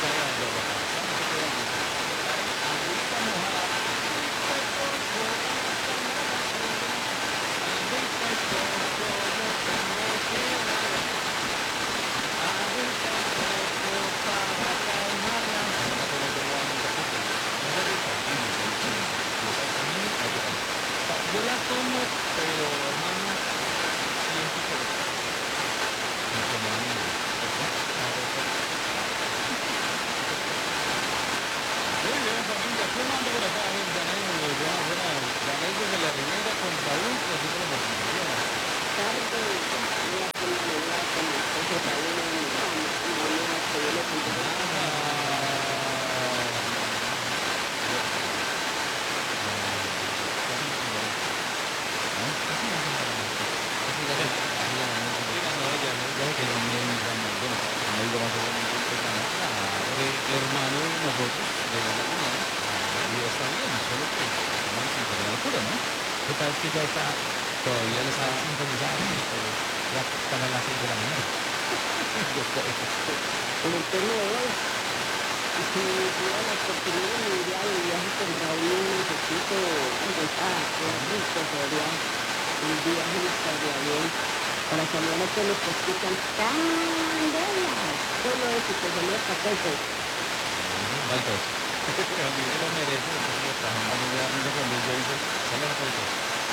caiga de la cabeza, no se quede aquí. Agüita mojada, agüita y coco, hasta amanecer. Agüita y coco, yo tengo que dar. Agüita y coco para calmar la sed. No tengo que dar mucha coco. No es rica, sí, deliciosa. Y esa a mí me gusta. O sea, yo la tomo, pero hermano, siento que me incomoda mi nariz. ¿Por qué? Claro, claro. Muy bien, familia. ¿Quién manda por acá? A ver, Danay, buenas. Danay desde la Ribera con Raúl y así por la Martínez. Tarde, compañía, con Manuela, con mi esposo Raúl, no, que yo le conté que Ah, casi no se llama. ¿Ah? Casi no se llama. Casi, casi. Así llama, no sé por qué. No, ya sé que Pero mientras más, bueno, como digo, más seguramente el programa, claro. hermano de nosotros, de la comunidad, y está bien, solo que estamos en la locura, ¿no? ¿Qué tal que ya está, Todavía le está está, sintonizado? Ya para las 6 de la mañana. yo creo. con el tema de hoy, y si tuviera la oportunidad me iría de viaje con Raúl, necesito empezar, qué rico sería un viaje de avión para salir a todos los que escuchan candelas, solo eso que se me paquete. Faltos. Pero a mí me lo merece, porque sí lo A mí trabajamos. me da risa cuando ella dice, sale a faltos.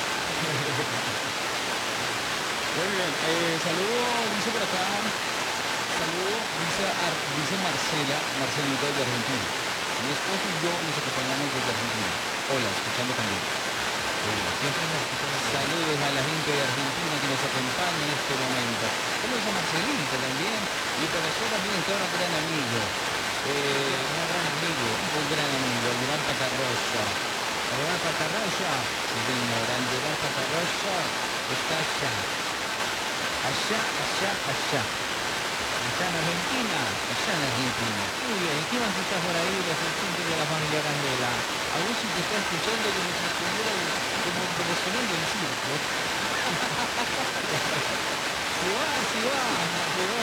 Muy bien, saludo, dice por acá, saludo, dice Marcela, Marcelita desde Argentina. Mi esposo y yo nos acompañamos desde Argentina. Hola, escuchando también. Siempre nos escuchan desde allá. Saludos a la gente de Argentina que nos acompaña en este momento. Saludos a Marcelita también. Y para eso también está un gran amigo. Un gran amigo. Un gran amigo, Iván Patarroya. Además, Patarraya. Sí, señor, Iván Patarroya está allá. Allá, allá, allá. Allá en Argentina. Allá en Argentina. Muy bien, ¿y qué más está por ahí de los oyentes de la familia Candela? A vos si te está escuchando como si estuviera como sonando el circo. Si va, si va, si va.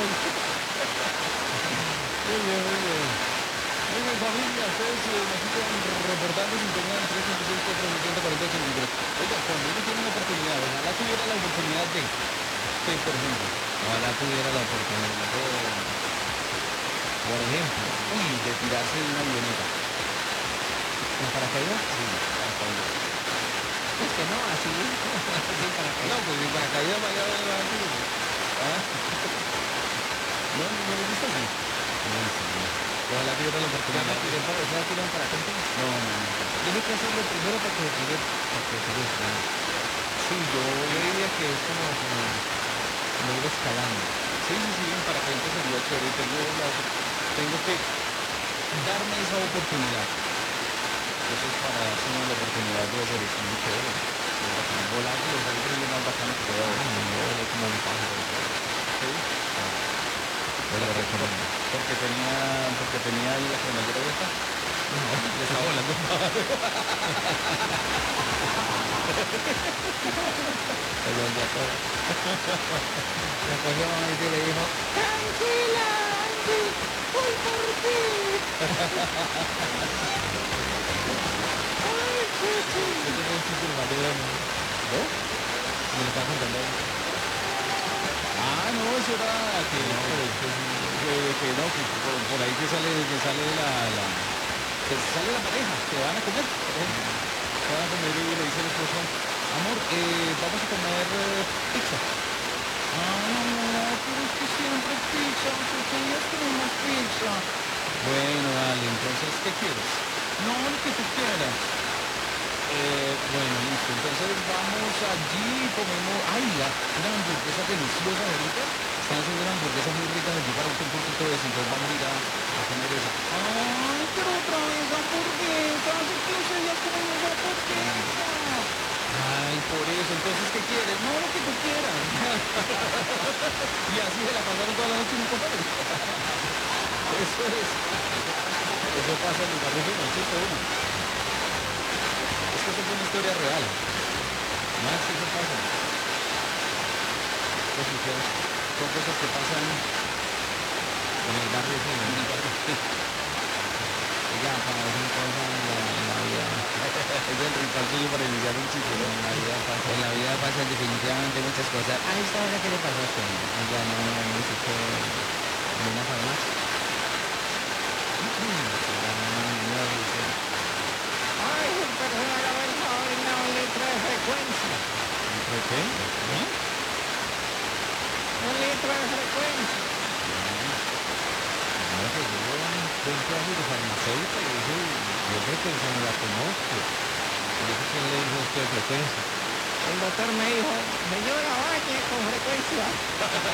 Muy bien, muy bien. Muy bien, familia, ustedes nos siguen reportando sintonía en 356-470-4083. Oiga, cuando uno tiene una oportunidad, ojalá tuviera la oportunidad de, usted, por ejemplo, ojalá tuviera la oportunidad de, por ejemplo, de tirarse de una avioneta. ¿En paracaídas? Sí, para caídas. Es que no, así, sin No, paracaídas. pues mi paracaídas vaya a ¿Ah? No, no le gusta así. No, sí, no. Ojalá tuviera la Ya oportunidad me de... tiré para, ya tiré en parapente. No, no, no. Tiene que hacerlo primero para que se bueno. Sí, Yo diría que es como ir escalando. sí, sí, sí, en parapente sería chévere. Tengo que darme esa oportunidad. Entonces, para darse uno la oportunidad de hacer eso, muy chévere. Es bacán. Volar y los aires es lo más bacano que puede haber. Ay, no, yo volé como un pájaro y todo. Sí. Te lo recomiendo. Porque tenía ahí la cremallera abierta. No, le está volando. Se lo envió todo. Le cogió a mamá y le dijo, tranquila, Angie, voy por ti. Ay, chichi. Yo tengo un título más de bueno. ¿No? Me lo estaba contando ahí. Ah, no, eso era que, No, pero es que es que no, que por ahí que sale la pareja, que van a comer, por ejemplo. Que van a comer y le dice el esposo, amor, vamos a comer pizza. Ay, amor, pero es que siempre pizza, 8 días comemos pizza. Bueno, dale, entonces, ¿qué quieres? No, lo que tú quieras. Bueno, listo. Entonces vamos allí y comemos. ¡Ay, una hamburguesa deliciosa ahorita! Están haciendo una hamburguesa muy rica allí para un poquito de eso. Entonces vamos a ir a comer esa. ¡Ay, pero otra vez hamburguesa! Hace 15 días comemos hamburguesa. Ay, por eso. Entonces, ¿qué quieres? No, lo que tú quieras. Y así se la pasaron toda la noche sin comer. Eso es. Eso pasa en el barrio de noche, uno. Es que eso fue una historia real. Más que eso pasa. Son cosas que pasan en el barrio sí, ¿no? Oiga, para esas cosas la vida, Es el ritual suyo para iniciar un chiste, ¿no? en la vida pasan definitivamente muchas cosas. Ah, ¿esta hora qué le pasó a usted? Oiga, no, me hiciste en una farmacia. No, dice, Ay, persona, hágame el favor y me da un litro de frecuencia. ¿por qué? ¿Eh? Un litro de frecuencia. No, pues yo encuentro algo de farmacéutica y dije, yo frecuencia no la conozco. Y dije, ¿quién le dijo a usted frecuencia? El doctor me dijo, señora, bañe con frecuencia.